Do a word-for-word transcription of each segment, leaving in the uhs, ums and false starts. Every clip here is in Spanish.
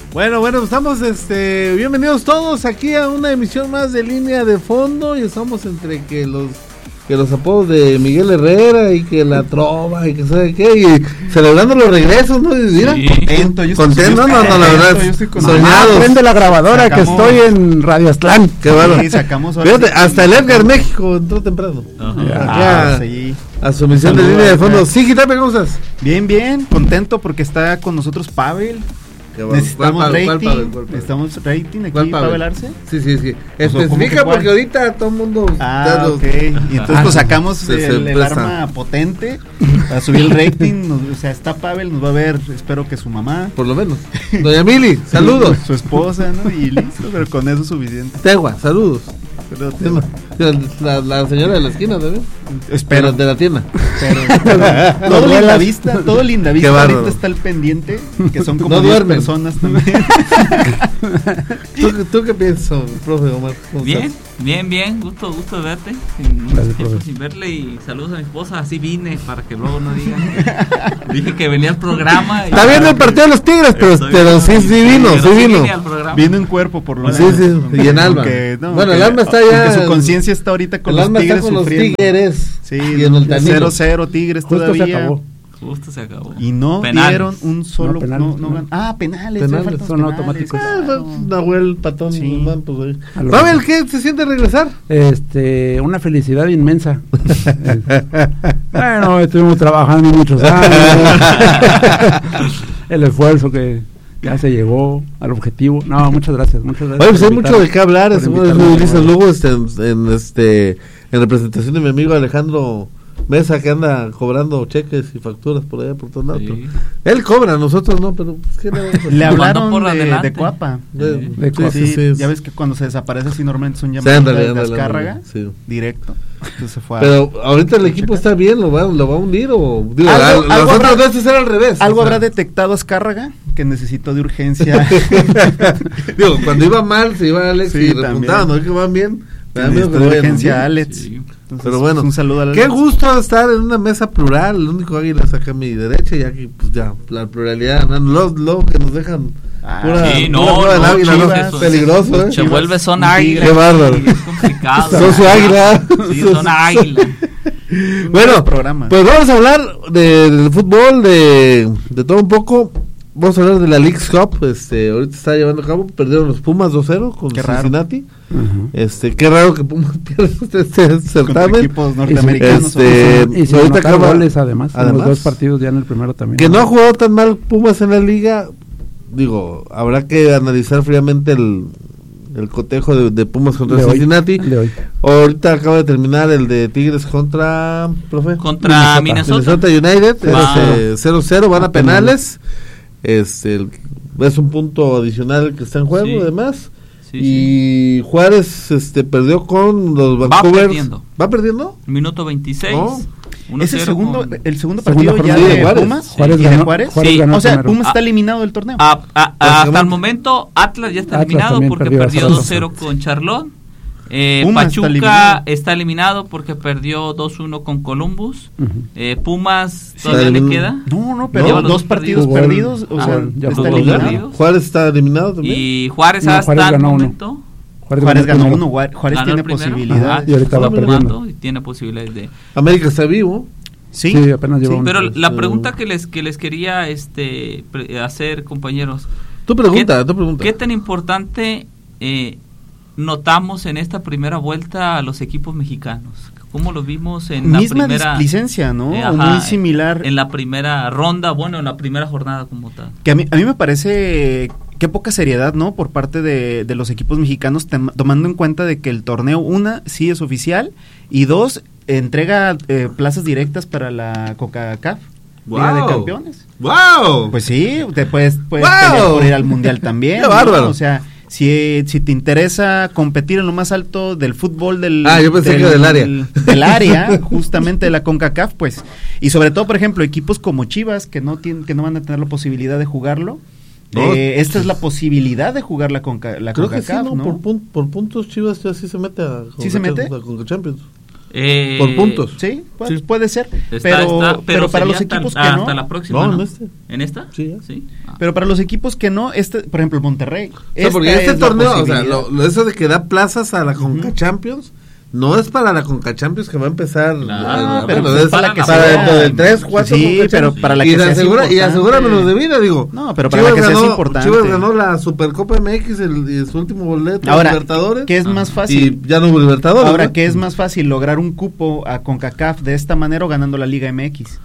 Bueno, bueno, estamos, este, bienvenidos todos aquí a una emisión más de Línea de Fondo y estamos entre que los que los apodos de Miguel Herrera y que la trova y que sabe qué, y celebrando los regresos, ¿no? Y mira, sí. contento, yo contento, no, no, no, la verdad, yo estoy soñados. Ah, prende la grabadora sacamos, que estoy en Radio Aztlán. Qué bueno. Sí, sacamos fíjate, hasta el Edgar México entró temprano. Ah, a, sí. a su misión de Línea de Fondo. Sí, Gitape, ¿cómo estás? Bien, bien, contento porque está con nosotros Pavel. Bueno. Necesitamos ¿Cuál, rating, cuál, cuál, cuál, cuál, necesitamos rating aquí para Pavelarse. Sí, sí, sí. Especifica porque cuál? ahorita todo el mundo. Ah, ok. Y entonces ah, pues sacamos se, el, se el arma potente para subir el rating. Nos, o sea, está Pavel, nos va a ver, espero que su mamá. Por lo menos. Doña Mili, saludos. Su esposa, ¿no? Y listo, pero con eso es suficiente. Tegua, saludos. La, la señora de la esquina también. Espero. De la tienda. Pero, todo Lindavista, todo Lindavista ahorita está al pendiente, que son como no diez personas también. ¿Tú, ¿Tú qué piensas, profe Omar? Bien, estás? bien, bien, gusto, gusto de verte. Sin, Gracias, tiempo sin verle y saludos a mi esposa, así vine para que luego no digan. Dije que venía al programa. Está viendo el partido de los Tigres, pero, pero sí, sí vino, sí vino. Vino en cuerpo por lo menos. Sí, sí, y en alma. Que, no, bueno, que, el alma está ya. Su conciencia está ahorita con los Tigres con sufriendo. Los tigres. Sí, y en el cero cero Tigres Justo todavía. Se acabó. Justo se acabó. Y no penales. dieron un solo. No, penales, no, no, no. Ah, penales. Penales son penales. automáticos. Ah, claro. Nahuel, Patón. Sí. Man, pues, Pavel, ¿qué se siente regresar? Este, una felicidad inmensa. Bueno, estuvimos trabajando muchos años. El esfuerzo que ya se llegó al objetivo. No, muchas gracias, muchas gracias. Oye, pues hay mucho de qué hablar. Ulises Lugo, este, en este, en representación de mi amigo Alejandro Mesa, que anda cobrando cheques y facturas por allá por todos lados. Sí. Él cobra, nosotros no, pero ¿qué le, le hablaron por de, de Coapa. De, de, de sí, sí, sí, ya ves que cuando se desaparece así normalmente son llamadas sí, de descarga sí. directo. Entonces se fue pero a, ahorita el equipo está bien, ¿lo va, lo va a hundir o digo, algo, la, algo las otras veces era al revés? Algo o sea. Habrá detectado Azcárraga que necesitó de urgencia. Digo, cuando iba mal se iba Alex sí, y repuntaba, no es que van bien. Necesitó de urgencia Alex. Sí. Entonces, pero bueno, un saludo a qué gusto estar en una mesa plural. El único águila saca a mi derecha y aquí pues ya la pluralidad, lo, lo que nos dejan ah, pura, sí, no, pura no, águila, Chivas, ¿no? Peligroso, ¿eh? Se vuelve son águila. Qué bárbaro. Es complicado. Socio águila. Sí, son águila. Bueno, pues vamos a hablar de, del fútbol, de, de todo un poco. Vamos a hablar de la Leagues Cup, este, ahorita está llevando a cabo, perdieron los Pumas dos cero con qué Cincinnati. Uh-huh. Este, qué raro que Pumas pierda este, este certamen. Con equipos norteamericanos. Este, y se ahorita acaba goles además, además en los dos partidos ya en el primero también. Que no ha jugado tan mal Pumas en la liga, digo, habrá que analizar fríamente el el cotejo de, de Pumas contra de Cincinnati. Hoy, hoy. Ahorita acaba de terminar el de Tigres contra, profe, contra Minnesota, Minnesota United, wow. cero cero, van a penales. Este, el, es un punto adicional que está en juego, sí. además. Sí, y sí. Juárez este perdió con los Vancouver. Va perdiendo. ¿Va perdiendo? Minuto veintiséis. Oh. ¿Es el segundo, con... el segundo partido ya de, de Juárez. Pumas? Juárez ganó, Juárez? Juárez sí. ganó O sea, primero. Pumas está eliminado del torneo. A, a, a, hasta el momento Atlas ya está Atlas eliminado porque perdió, perdió dos cero con Charlotte. Eh, Pachuca está eliminado. está eliminado porque perdió dos uno con Columbus. Uh-huh. eh, Pumas todavía le queda. No, no, pero no, dos partidos perdidos. perdidos o sea, ah, ya está eliminado. Juárez está eliminado también. Y Juárez no, hasta Juárez el momento. Uno. Juárez, Juárez ganó uno, Juárez, Juárez tiene posibilidades. Y ahorita va perdiendo. Y tiene posibilidades de. América está vivo. Sí, sí apenas lleva sí, un pero tres. la pregunta que les que les quería este pre- hacer, compañeros. Tu pregunta, tu pregunta. ¿Qué tan importante eh, notamos en esta primera vuelta a los equipos mexicanos? ¿Cómo lo vimos en Misma la primera displicencia, ¿no? Eh, ajá, muy similar en la primera ronda, bueno, en la primera jornada como tal. Que a mí a mí me parece qué poca seriedad, ¿no? Por parte de, de los equipos mexicanos, tem- tomando en cuenta de que el torneo, una, sí es oficial, y dos, entrega eh, plazas directas para la CONCACAF, wow. Liga de Campeones. ¡Wow! Pues sí, te puedes, puedes wow. pelear por ir al Mundial también. ¡Qué bárbaro! ¿no? O sea, si, si te interesa competir en lo más alto del fútbol del... Ah, yo pensé del, que del área. Del área, justamente de la CONCACAF, pues. Y sobre todo, por ejemplo, equipos como Chivas, que no tienen, que no van a tener la posibilidad de jugarlo. No, eh, esta es la posibilidad de jugar la, Conca, la creo CONCACAF, que sí, ¿no? ¿no? Por, pun- por puntos Chivas ya sí se mete a ¿Sí se mete? a Conca Champions. Eh, por puntos. Sí, puede, sí. puede ser. Está, pero, está, pero, pero para los hasta, equipos que hasta no. Hasta la próxima. No, ¿no? ¿En, este? ¿En esta? Sí. sí. Ah. Pero para los equipos que no, este, por ejemplo, Monterrey. O sea, porque este torneo, o sea, lo, lo, eso de que da plazas a la Conca uh-huh. Champions. No es para la Conca Champions que va a empezar. No, pero bueno, es para, la que para dentro de tres, cuatro. Sí, pero para la que y sea asegura, y asegúramelos de vida, digo. No, pero para Chivas la que ganó, sea importante. Chivas ganó la Supercopa M X, el, el su último boleto. Ahora, Libertadores. ¿qué es más fácil? Y ya no hubo Libertadores. Ahora, ¿no? ¿qué es más fácil? ¿Lograr un cupo a CONCACAF de esta manera o ganando la Liga M X?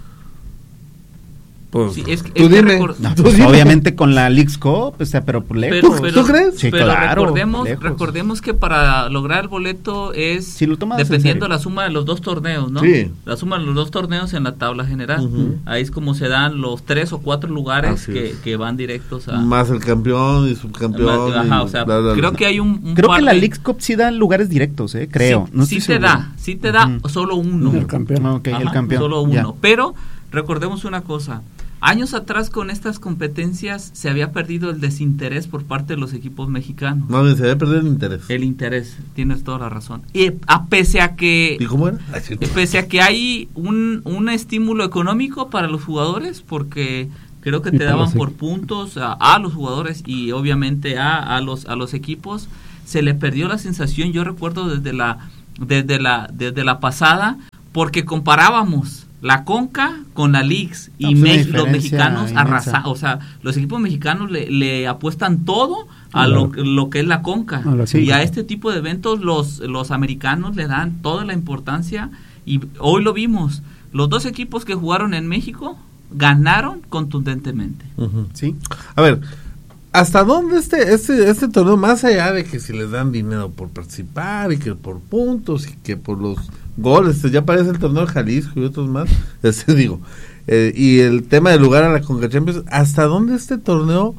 Pues, sí, es, tú es dime. Record... No, pues, obviamente con la Leagues Cup, o sea, pero por lejos. Pero, pero, ¿Tú crees? Sí, pero claro, recordemos, recordemos que para lograr el boleto es si lo dependiendo la suma de los dos torneos, ¿no? Sí. La suma de los dos torneos en la tabla general. Uh-huh. Ahí es como se dan los tres o cuatro lugares que, que van directos a... Más el campeón y subcampeón. Más, ajá, o sea, bla, bla, bla. Creo que hay un, un Creo que la Leagues Cup sí da lugares directos, ¿eh? Creo. Sí, no sí te seguro. da, sí te da uh-huh. solo uno. El campeón. Okay, Ajá, el campeón. Solo uno. Ya. Pero recordemos una cosa. Años atrás con estas competencias se había perdido el desinterés por parte de los equipos mexicanos. No, se había perdido el interés. El interés, tienes toda la razón. Y a pese a que... ¿Y cómo era? Pese a que hay un, un estímulo económico para los jugadores, porque creo que te daban por puntos a, a los jugadores y obviamente a, a, los, a los equipos, se le perdió la sensación, yo recuerdo desde la, desde la, desde la pasada, porque comparábamos la Conca con la Leagues y no, me, los mexicanos arrasan, o sea, los equipos mexicanos le, le apuestan todo a lo, lo que es la Conca a sí. y a este tipo de eventos los, los americanos le dan toda la importancia y hoy lo vimos, los dos equipos que jugaron en México ganaron contundentemente. Uh-huh. Sí. A ver, ¿hasta dónde este, este, este torneo, más allá de que si les dan dinero por participar y que por puntos y que por los goles, ya aparece el torneo de Jalisco y otros más, este digo, eh, y el tema del lugar a la Conca Champions, ¿hasta dónde este torneo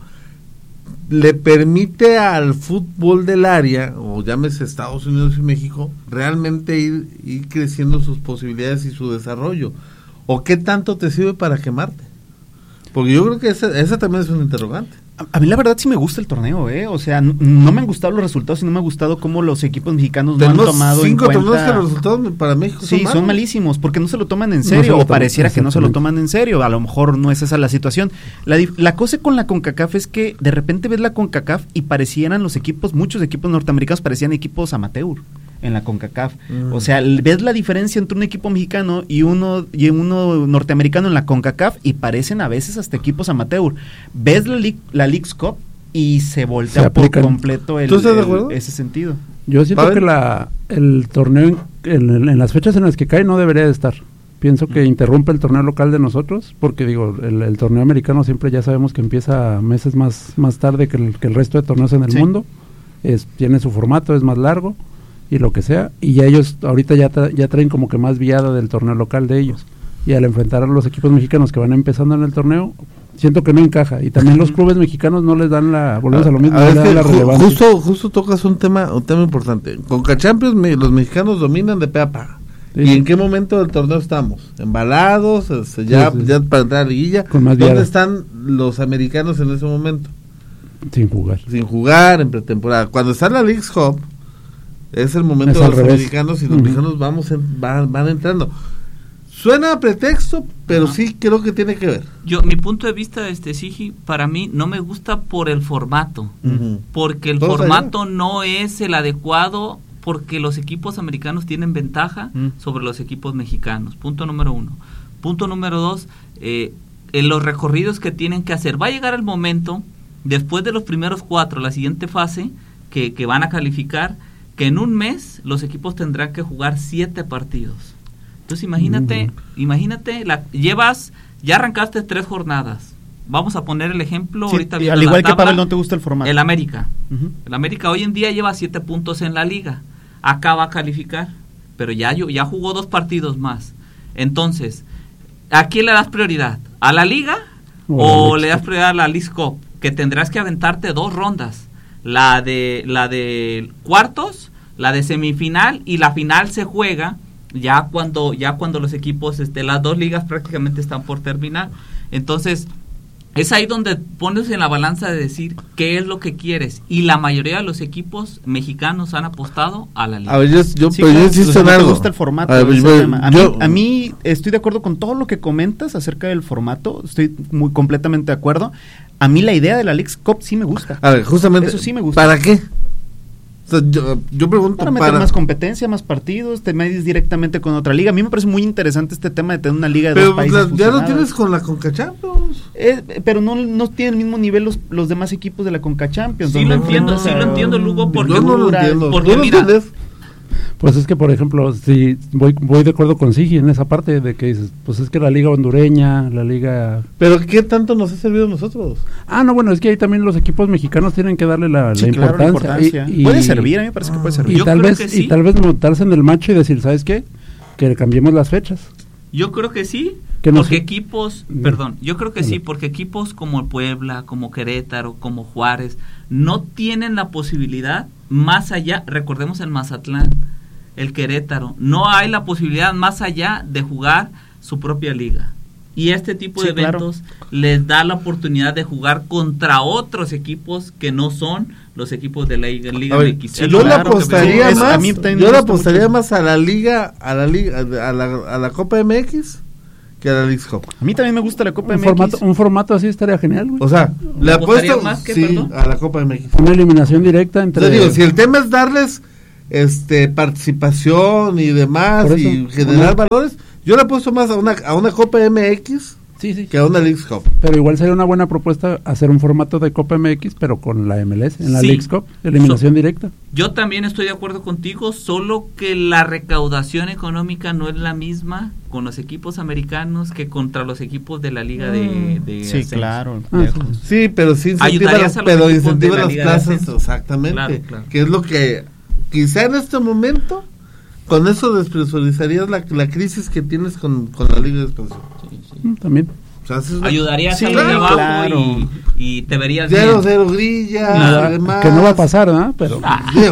le permite al fútbol del área, o llámese Estados Unidos y México, realmente ir, ir creciendo sus posibilidades y su desarrollo? ¿O qué tanto te sirve para quemarte? Porque yo creo que ese, ese también es un interrogante. A, a mí la verdad sí me gusta el torneo, ¿eh? O sea, no, no me han gustado los resultados y no me ha gustado cómo los equipos mexicanos no han tomado en cuenta. Cinco torneos que los resultados para México sí, son, son malísimos, porque no se lo toman en serio, no o pareciera que no se lo toman en serio. A lo mejor no es esa la situación. La, la cosa con la CONCACAF es que de repente ves la CONCACAF y parecieran los equipos, muchos equipos norteamericanos parecían equipos amateur en la CONCACAF. Mm. O sea, ves la diferencia entre un equipo mexicano y uno y uno norteamericano en la CONCACAF y parecen a veces hasta equipos amateur. Ves la, la Leagues Cup y se voltea se por completo el, ¿Tú estás de acuerdo? el, ese sentido. Yo siento que la el torneo en, en, en las fechas en las que cae no debería de estar. Pienso que mm. interrumpe el torneo local de nosotros, porque digo, el, el torneo americano siempre ya sabemos que empieza meses más, más tarde que el, que el resto de torneos en el sí. mundo. Es, tiene su formato, es más largo y lo que sea, y ya ellos ahorita ya, tra- ya traen como que más viada del torneo local de ellos, y al enfrentar a los equipos mexicanos que van empezando en el torneo, siento que no encaja, y también los clubes mexicanos no les dan la, volvemos a, a lo mismo, a no ver, le dan la ju- relevancia. Justo, justo tocas un tema, un tema importante. Con Champions me, los mexicanos dominan de pe a pa. Sí. ¿Y en qué momento del torneo estamos? ¿Embalados? Este, ya, sí, sí. ya para entrar a la liguilla. ¿Dónde viada. están los americanos en ese momento? Sin jugar. Sin jugar en pretemporada. Cuando está la Leagues Cup, es el momento es de los revés. americanos y los uh-huh. mexicanos vamos en, van, van entrando. Suena a pretexto, pero uh-huh. sí creo que tiene que ver. Yo, mi punto de vista, este Sigi, para mí no me gusta por el formato, uh-huh. porque el Todos formato allá. no es el adecuado, porque los equipos americanos tienen ventaja uh-huh. sobre los equipos mexicanos. Punto número uno. Punto número dos, eh, en los recorridos que tienen que hacer. Va a llegar el momento, después de los primeros cuatro, la siguiente fase, que, que van a calificar, que en un mes los equipos tendrán que jugar siete partidos. Entonces imagínate, uh-huh. imagínate, la, llevas, ya arrancaste tres jornadas. Vamos a poner el ejemplo sí, ahorita. Al igual tabla, que Pavel, no te gusta el formato. El América. Uh-huh. El América hoy en día lleva siete puntos en la liga. Acá va a calificar, pero ya, ya jugó dos partidos más. Entonces, ¿a quién le das prioridad? ¿A la liga o, o le das prioridad a la Leagues Cup? Que tendrás que aventarte dos rondas. La de la de cuartos, la de semifinal y la final se juega ya cuando ya cuando los equipos este las dos ligas prácticamente están por terminar. Entonces, es ahí donde pones en la balanza de decir qué es lo que quieres, y la mayoría de los equipos mexicanos han apostado a la liga. A ver, yo, yo, sí, pero claro, yo insisto en me algo. gusta el formato. A, ver, yo, a, yo, mí, a mí estoy de acuerdo con todo lo que comentas acerca del formato, estoy muy completamente de acuerdo. A mí la idea de la Leagues Cup sí me gusta. A ver, justamente, eso sí me gusta. ¿Para qué? O sea, yo, yo pregunto para meter para... más competencia, más partidos, te metes directamente con otra liga. A mí me parece muy interesante este tema de tener una liga de pero dos países la, ya lo tienes con la Conca Champions. Eh, pero no, no tienen el mismo nivel los, los demás equipos de la Conca Champions. Sí lo entiendo, sí lo entiendo, Lugo, porque, yo no lo entiendo. porque ¿Tú lo mira, entiendes? Pues es que, por ejemplo, si voy voy de acuerdo con Sigi en esa parte de que dices, pues es que la liga hondureña, la liga... Pero ¿qué tanto nos ha servido a nosotros? Ah, no, bueno, es que ahí también los equipos mexicanos tienen que darle la, sí, la, claro, importancia. la importancia. Y, y, puede servir, a mí me parece que puede servir. Y tal vez y sí. tal vez montarse en el macho y decir, ¿sabes qué? Que cambiemos las fechas. Yo creo que sí, que no porque sé. equipos, perdón, yo creo que sí, porque equipos como Puebla, como Querétaro, como Juárez, no tienen la posibilidad más allá, recordemos el Mazatlán, el Querétaro, no hay la posibilidad más allá de jugar su propia liga. Y este tipo sí, de eventos claro. les da la oportunidad de jugar contra otros equipos que no son los equipos de la Liga, Liga ver, M X. Si yo le apostaría más, a mí yo le apostaría más a la liga, a la liga, a la, a la Copa M X que a la Leagues Cup. A mí también me gusta la Copa un M X. Formato, un formato así estaría genial, güey. O sea, le apuesto más que, sí, perdón? a la Copa M X. Una eliminación directa entre... Yo digo, si el tema es darles este participación y demás eso, y generar una... valores, yo le apuesto más a una a una Copa M X sí, sí. que a una Leagues Cup. Pero igual sería una buena propuesta hacer un formato de Copa M X, pero con la M L S, en la sí. Leagues Cup, eliminación so, directa. Yo también estoy de acuerdo contigo, solo que la recaudación económica no es la misma con los equipos americanos que contra los equipos de la liga de, de sí, ascenso. claro. Ah, sí, pero sí incentiva las, pero incentiva las plazas, exactamente, claro, claro. Que es lo que quizá en este momento con eso despresurizarías la, la crisis que tienes con, con la liga de expansión. Sí, sí. También. O sea, ayudarías sí, a los de abajo claro. y, y te verías cero, bien. Cero grilla, claro. además. Que no va a pasar, ¿no? Pero ah, digo,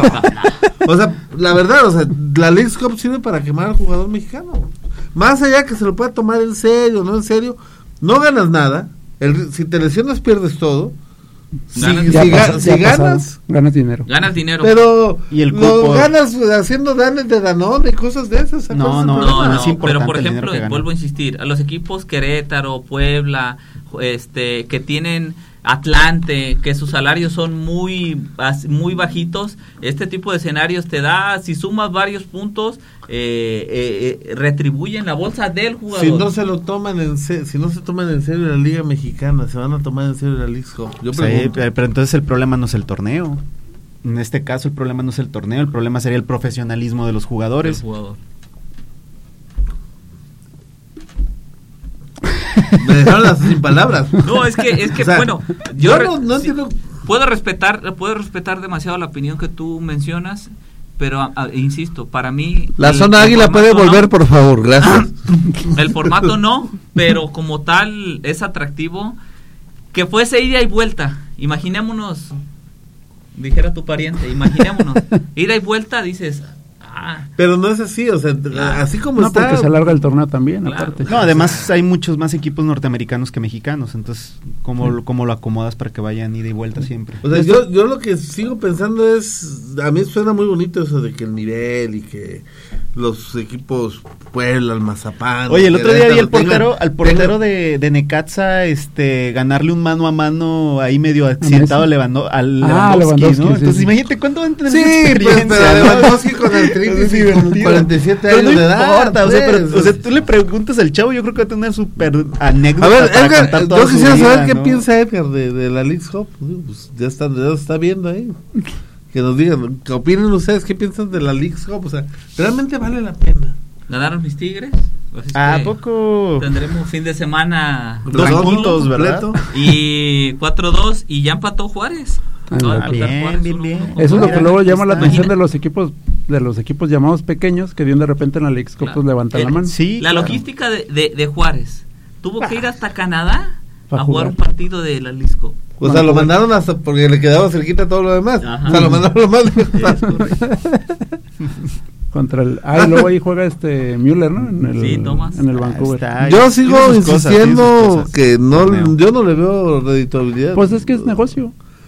o sea, la verdad, o sea, la Leagues Cup sirve para quemar al jugador mexicano. Más allá que se lo pueda tomar en serio, no en serio, no ganas nada. El, si te lesionas pierdes todo. Ganas, si si, ga, si ganas ganas dinero. Ganas dinero. Pero y el lo ganas haciendo danes de Danone y cosas de esas. No, no, no, no, no pero por ejemplo, vuelvo a insistir, a los equipos Querétaro, Puebla, este que tienen Atlante, que sus salarios son muy muy bajitos, este tipo de escenarios te da, si sumas varios puntos, eh, eh, eh, retribuyen la bolsa del jugador. Si no se lo toman en se si no se toman en serio la Liga Mexicana, se van a tomar en serio la Leagues Cup. Yo sí, pero entonces el problema no es el torneo. En este caso el problema no es el torneo, el problema sería el profesionalismo de los jugadores. El jugador. Me dejaron las sin palabras. No, es que, es que o sea, bueno, yo, yo no, no sí, entiendo. Puedo respetar, puedo respetar demasiado la opinión que tú mencionas, pero a, a, insisto, para mí la el, zona el águila puede volver, no, por favor, gracias. El formato no, pero como tal es atractivo. Que fuese ida y vuelta. Imaginémonos, dijera tu pariente, imaginémonos, ida y vuelta, dices. Ah, pero no es así, o sea, claro. así como no, está. No, porque se alarga el torneo también, claro. aparte. No, además hay muchos más equipos norteamericanos que mexicanos, entonces, ¿cómo, sí. ¿cómo lo acomodas para que vayan ida y vuelta siempre? O sea, yo, yo lo que sigo pensando es, a mí suena muy bonito eso de que el nivel y que los equipos Puebla, el Mazapán. Oye, el otro día vi al portero, al portero de, de Necaxa, este, ganarle un mano a mano ahí medio accidentado Levando, al ah, Lewandowski, Lewandowski, ¿no? Sí, Entonces, sí. imagínate cuánto van a tener sí, esa experiencia, pues, pero ¿no? Lewandowski con el triple cuarenta y siete años pero no de edad. Importa, pues, o, sea, pero, o sea, tú le preguntas al chavo, yo creo que va a tener súper anécdota. A ver, para Edgar, contar toda yo quisiera vida, saber qué ¿no? piensa Edgar de, de la Leagues Cup. Pues ya está, ya está viendo ahí. Que nos digan, que opinen ustedes, qué piensan de la Leagues Cup. O sea, ¿realmente vale la pena? ¿Ganaron mis Tigres? Pues ¿A poco? Tendremos fin de semana dos puntos, ¿verdad? Y cuatro dos y ya empató Juárez. Ah, bien, Juárez, bien, bien. Uno, uno, Eso es lo que luego llama la atención de los equipos de los equipos llamados pequeños que de repente en la Leagues Cup claro. pues levantan el, la mano. Sí, la claro. logística de, de, de Juárez tuvo que ir hasta Canadá a jugar. jugar un partido de la Leagues Cup. O sea, lo mandaron hasta porque le quedaba cerquita todo lo demás. Ajá. O sea, lo mandaron lo más lejos. Contra el, ah, y luego ahí juega este Müller, ¿no? En el, sí, Thomas. En el Vancouver. Está, yo sigo insistiendo cosas, que no, no, yo no le veo redituabilidad. Pues es que es negocio.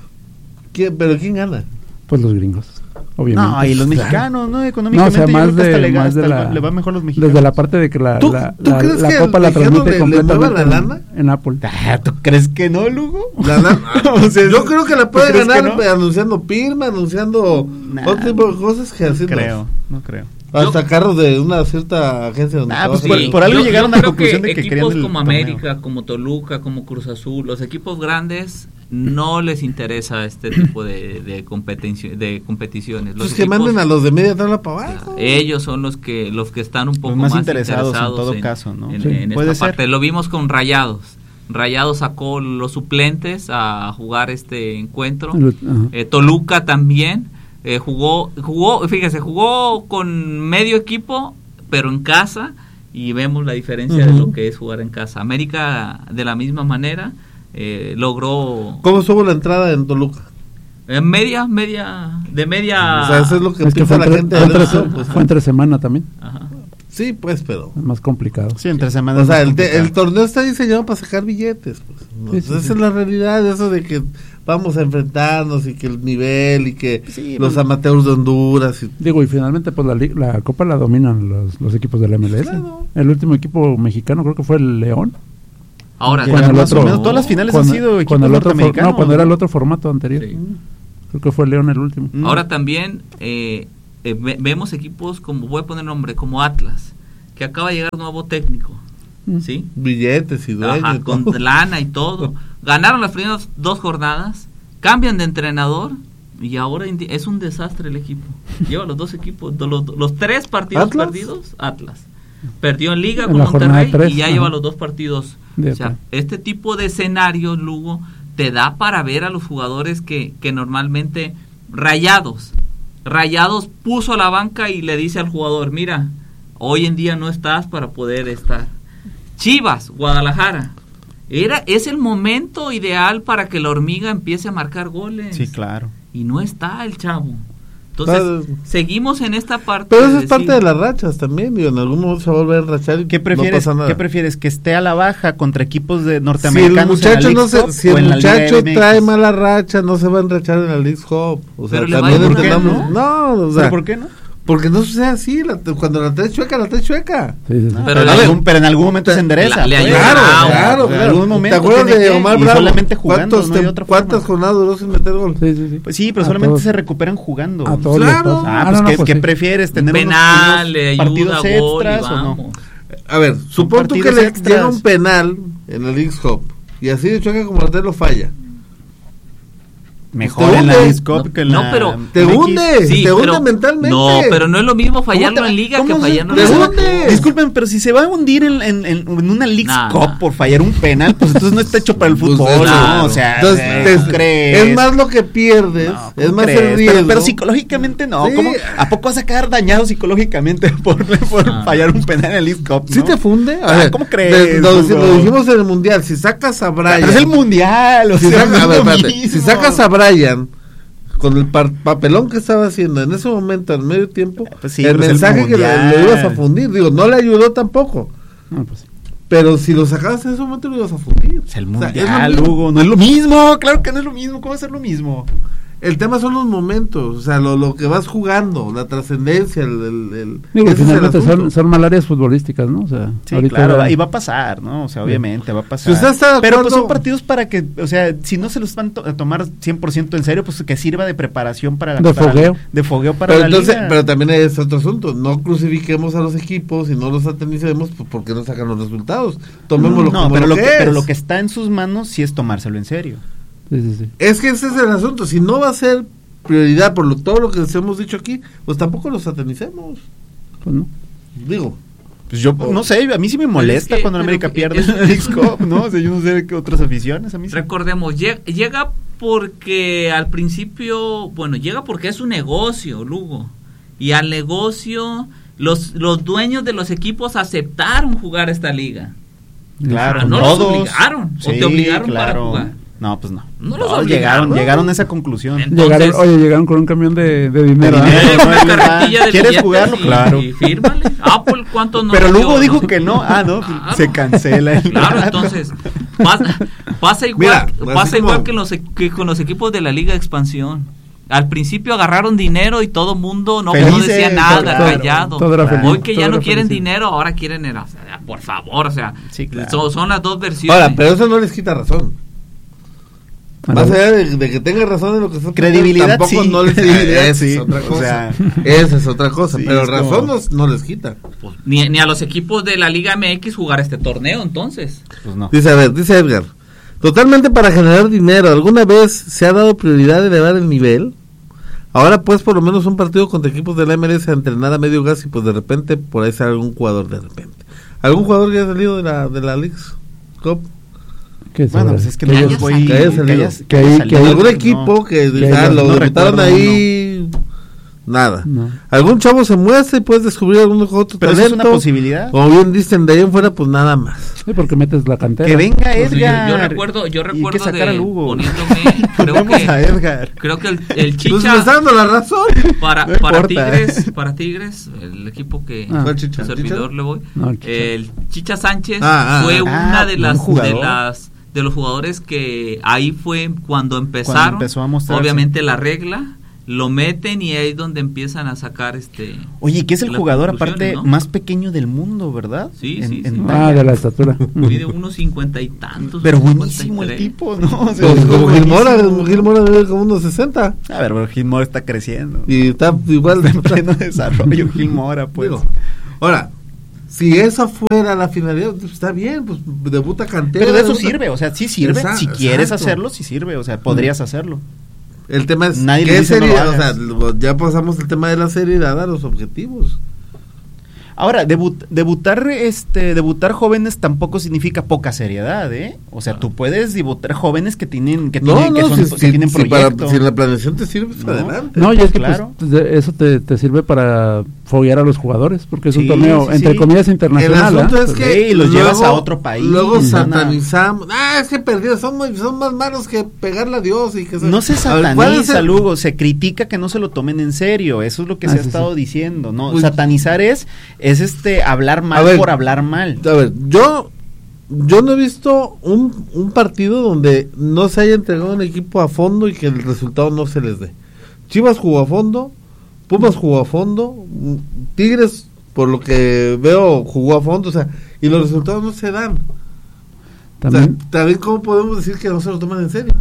¿Quién, pero quién gana? Pues los gringos, obviamente. No, y los mexicanos, ¿no? Económicamente no, o sea, más yo creo que de, hasta le, más hasta de la, le va mejor a los mexicanos. Desde la parte de que la, ¿Tú, la, ¿tú la, crees la que Copa la transmite le, completamente le la lana? En, en Apple. Ah, ¿tú crees que no, Lugo? La lana. O sea, yo creo que la puede ganar no? anunciando Pirma, anunciando nah, otro tipo de cosas que haciendo. No creo, no creo. Hasta yo, carros de una cierta agencia donde nah, pues por, por algo yo, llegaron yo a la conclusión que de que equipos querían como América, torneo. Como Toluca, como Cruz Azul, los equipos grandes no les interesa este tipo de, de, competici- de competiciones. Los pues equipos, que manden a los de media tabla para abajo. Ellos son los que los que están un poco los más, más interesados, interesados en todo en, caso, ¿no? En, sí, en puede esta ser. parte. Lo vimos con Rayados. Rayados sacó los suplentes a jugar este encuentro. Uh-huh. Eh, Toluca también eh, jugó, jugó, fíjese, jugó con medio equipo, pero en casa, y vemos la diferencia uh-huh. de lo que es jugar en casa. América de la misma manera eh, logró. ¿Cómo estuvo la entrada en Toluca? En media, media, de media. O sea, eso es lo que es piensa que la entre, gente. Fue entre, se, pues, fue entre semana también. Ajá. Sí, pues, pero es más complicado. Sí, entre semanas. O sea, el, te, el torneo está diseñado para sacar billetes. Pues, ¿no? sí, sí, esa sí. es la realidad, eso de que vamos a enfrentarnos y que el nivel y que sí, los bueno. amateurs de Honduras. Y... Digo, y finalmente, pues la, la Copa la dominan los, los equipos del M L S. Claro. El último equipo mexicano creo que fue el León. Ahora, cuando el otro, menos, todas las finales cuando, han sido equipos norteamericanos. No, cuando era el otro formato anterior. Sí. Creo que fue León el último. Mm. Ahora también eh, eh, ve, vemos equipos como, voy a poner nombre, como Atlas, que acaba de llegar nuevo técnico, mm. ¿sí? Billetes y dueños. Ajá, con lana y todo. Ganaron las primeras dos jornadas, cambian de entrenador y ahora es un desastre el equipo. Lleva los dos equipos, los, los tres partidos ¿Atlas? perdidos, Atlas. Perdió en Liga en con Monterrey tres, y ya ajá. lleva los dos partidos. De o sea, acá. Este tipo de escenarios, Lugo, te da para ver a los jugadores que, que normalmente Rayados, Rayados puso a la banca y le dice al jugador, mira, hoy en día no estás para poder estar. Chivas, Guadalajara, era es el momento ideal para que la hormiga empiece a marcar goles. Sí, claro. Y no está el chavo. Entonces, pero, seguimos en esta parte. Pero eso es parte de las rachas también, y en algún momento se va a volver a enrachar. ¿Qué prefieres, no pasa nada. ¿Qué prefieres? ¿Que esté a la baja contra equipos de norteamericanos? Si el muchacho, no se, si el muchacho trae mala racha, no se va a enrachar en la League Cup. O sea, pero también ¿por qué no? No, o sea, ¿pero por qué no? Porque no sucede así, la, cuando la traes chueca, la traes chueca. Sí, sí, sí. Ah, pero, en algún, pero en algún momento se endereza. Le, le claro, claro, claro. En algún momento. ¿Te acuerdas de Omar Bravo? Solamente jugando, ¿Cuántos, no otra ¿Cuántas jornadas duró sin meter gol? Sí, sí, sí. Pues sí, pero a solamente todos. Se recuperan jugando. A todos claro. Ah, pues, ah, no, ¿qué, pues ¿qué sí. prefieres? ¿Tener penal, unos, unos partidos ayuda, extras gol, o no? A ver, supón tú que le llega un penal en el League Cup y así de chueca como la lo falla. Mejor en la League Cup no, que en no, la pero te hunde, sí, te hunde pero, mentalmente. No, pero no es lo mismo fallarlo en Liga que fallarlo en la hunde. Disculpen, pero si se va a hundir en, en, en, en una League nah, Cup nah. por fallar un penal, pues entonces no está hecho para el fútbol, pues, claro. ¿no? O sea, entonces, eh, te, crees? Es más lo que pierdes, no, es más crees? el riesgo. Pero, pero psicológicamente no, sí. ¿Cómo, ¿a poco vas a quedar dañado psicológicamente por, por ah. fallar un penal en la League Cup? ¿no? ¿Sí te funde? A ver, ¿cómo crees? De, lo, lo dijimos en el Mundial, si sacas a Brian... Pero es el Mundial, o si sea, saca, a ver, espérate, si sacas a Brian... con el par- papelón que estaba haciendo en ese momento, al medio tiempo, pues sí, el pues mensaje el que le, le ibas a fundir, digo, no le ayudó tampoco. No, pues sí. Pero si lo sacabas en ese momento lo ibas a fundir. Es el mundial, o sea, es Hugo, no es lo mismo, claro que no es lo mismo, ¿cómo va a ser lo mismo? El tema son los momentos, o sea, lo, lo que vas jugando, la trascendencia, el... el, el Digo, finalmente son, son malarias futbolísticas, ¿no? O sea, sí, claro, va, y va a pasar, ¿no? O sea, obviamente va a pasar. Si usted está de pero pues son partidos para que, o sea, si no se los van to- a tomar cien por ciento en serio, pues que sirva de preparación para... De para, fogueo. De fogueo para pero la entonces, liga. Pero también hay este otro asunto, no crucifiquemos a los equipos y no los satanicemos pues, porque no sacan los resultados. Tomémoslo no, como pero lo lo que, que es. Pero lo que está en sus manos sí es tomárselo en serio. Sí, sí, sí. Es que ese es el asunto, si no va a ser prioridad por lo, todo lo que les hemos dicho aquí, pues tampoco los satanicemos. Pues no. Digo, pues yo oh. no sé, a mí sí me molesta es que, cuando América pierde en la League Cup, ¿no? O sea, yo no sé qué otras aficiones a mí sí. Recordemos, llega, llega porque al principio, bueno, llega porque es un negocio, Lugo. Y al negocio los los dueños de los equipos aceptaron jugar esta liga. Claro, o sea, no todos. los obligaron, sí, o te obligaron claro. para jugar. No, pues no. No los no, obligaron. Llegaron, llegaron a esa conclusión. Entonces, llegaron, oye, llegaron con un camión de, de dinero. De dinero, una carretilla de ¿Quieres jugarlo? Y, claro. Y fírmale. Apple, ¿cuánto no? Pero Lugo dio, dijo no? que no. Ah, no, Claro. se cancela. El Claro, rato. entonces pasa, pasa igual, Mira, pasa como... igual que, los, que con los equipos de la Liga de Expansión. Al principio agarraron dinero y todo mundo no, no decía nada, claro, callado. Todo era feliz, Hoy que ya todo no era quieren feliz. dinero, ahora quieren, el, o sea, por favor, o sea, Sí, claro. son, son las dos versiones. Ahora, pero eso no les quita razón. Más allá de, de que tenga razón en lo que está Credibilidad, tampoco sí. no les credibilidad, Sí, es otra o cosa. sea, esa es otra cosa, sí, pero es razón como... no, no les quita. Pues, ni, ni a los equipos de la Liga M X jugar este torneo, entonces. Pues no. Dice, a ver, dice Edgar, totalmente para generar dinero, ¿alguna vez se ha dado prioridad de elevar el nivel? Ahora pues por lo menos un partido contra equipos de la M L S a entrenar a medio gas y pues de repente por ahí sale algún jugador de repente. ¿Algún jugador que haya salido de la de la Leagues Cup? Bueno, pues es que, que no haya los voy salido. Que haya salido. que haya- Que ahí- haya que salido, ¿Algún no. equipo que, que ah, haya- lo no debutaron recuerdo ahí? Nada. No. ¿Algún chavo se muestra y puedes descubrir algún otro Pero eso talento? es una posibilidad. Como bien dicen, de ahí en fuera pues nada más. Sí, porque metes la cantera. Que venga Pues, yo, Edgar. yo recuerdo, yo y que recuerdo sacar a de Lugo. poniéndome, creo Ponemos que, a Edgar. creo que el, el Pues me Chicha está dando la razón. para, No para importa. Tigres, para Tigres, el equipo que Ah. ¿Cuál Chicha? el servidor le voy, No, el Chicha. el Chicha Sánchez Ah, ah, fue ah. una Ah, de buen las de jugador. las de los jugadores que ahí fue cuando empezaron, Cuando empezó a mostrarse. obviamente la regla, lo meten y ahí es donde empiezan a sacar este Oye, que es el las jugador conclusiones, aparte ¿no? más pequeño del mundo, ¿verdad? Sí, En- sí, en sí. talla. Ah, de la estatura. mide unos cincuenta y tantos, Pero unos buenísimo el cincuenta y tres. tipo, ¿no? O sea, Pues es como Gilmora, buenísimo. Gilmora debe como unos sesenta. A ver, pero Gilmora está creciendo. Y está igual. Está en pleno desarrollo Gilmora, pues. Digo, ahora, si esa fuera la finalidad, pues está bien, pues debuta cantera. Pero de eso debuta- sirve, o sea, sí sirve. Exacto, si quieres exacto. hacerlo, sí sirve, o sea, podrías hacerlo. El tema es Nadie le qué dice no lo seriedad, o sea, hagas. lo- ya pasamos el tema de la seriedad a los objetivos. Ahora, debut, debutar este debutar jóvenes tampoco significa poca seriedad, ¿eh? O sea, tú puedes debutar jóvenes que tienen que, tienen, que, son- si, que si- tienen si para- proyecto. si la planeación te sirve, pues No. adelante. No, y es que Claro. pues, de- eso te, te sirve para foguear a los jugadores, porque es Sí, un torneo, sí, entre sí. comillas, El internacional. asunto ¿ah? es que Sí, los luego- llevas a otro país. Luego Ujú. satanizamos. Ah, es que perdieron, son, muy- son más malos que pegarle a Dios y que No se A ver, ¿cuál es sataniza, el- Lugo, se critica que no se lo tomen en serio, eso es lo que Ah, se ha sí, estado sí. diciendo, ¿no? Pues- Satanizar es, es este, hablar mal A ver, por hablar mal. A ver, yo yo no he visto un, un partido donde no se haya entregado un equipo a fondo y que el resultado no se les dé. Chivas jugó a fondo, Pumas jugó a fondo, mm, Tigres, por lo que veo, jugó a fondo, o sea, y los resultados no se dan. También, O sea, también cómo podemos decir que no se lo toman en serio.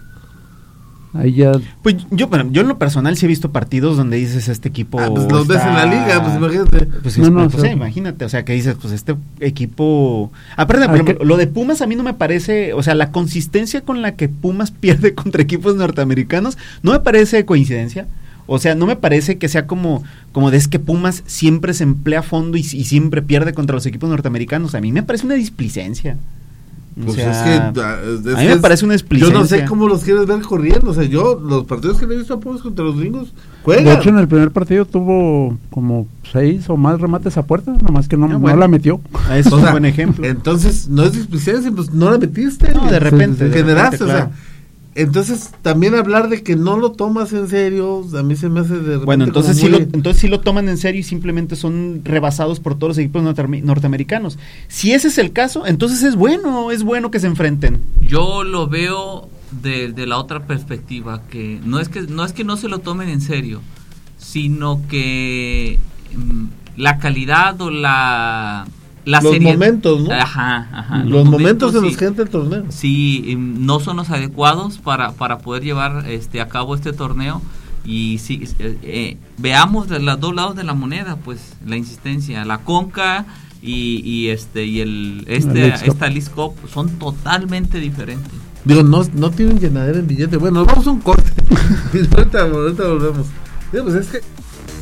ahí ya... Pues yo, bueno, yo en lo personal sí he visto partidos donde dices este equipo. Ah, pues los ves está- en la liga, pues imagínate. Pues, No, es- no, pues, o sea- sí, imagínate, o sea, que dices, pues este equipo. Aparte, por Hay ejemplo, que- lo de Pumas a mí no me parece, o sea, la consistencia con la que Pumas pierde contra equipos norteamericanos no me parece coincidencia. O sea, no me parece que sea como, como de es que Pumas siempre se emplea a fondo y, y siempre pierde contra los equipos norteamericanos. A mí me parece una displicencia. O Pues sea, es que ah, es- a mí me es- parece una Yo displicencia. no sé cómo los quieres ver corriendo, o sea, yo los partidos que le he visto a Pumas contra los gringos juegan. De hecho, en el primer partido tuvo como seis o más remates a puerta, nomás que no, Ah, no bueno. la metió. Ese es O un sea, buen ejemplo. Entonces, no es displicencia, pues no la metiste. No, de repente, Te de generaste, repente, o sea. claro. Entonces, también hablar de que no lo tomas en serio, a mí se me hace de repente Bueno, entonces como sí, lo, muy- entonces sí lo toman en serio y simplemente son rebasados por todos los equipos norte- norteamericanos. Si ese es el caso, entonces es bueno, es bueno que se enfrenten. Yo lo veo de, de la otra perspectiva, que no es que no es que no se lo tomen en serio, sino que mm, la calidad o la la Los serie- momentos, ¿no? Ajá, ajá. los, momentos en los sí, que entra el torneo. sí, em, no son los adecuados para, para poder llevar este a cabo este torneo. Y sí, eh, eh, veamos de los dos lados de la moneda, pues la insistencia, la Conca y, y este y el La este Leagues Cup. esta Leagues Cup son totalmente diferentes. Digo, no, no tienen llenadera en billete. Bueno, vamos a un corte. ahorita, ahorita volvemos. Digo, pues es que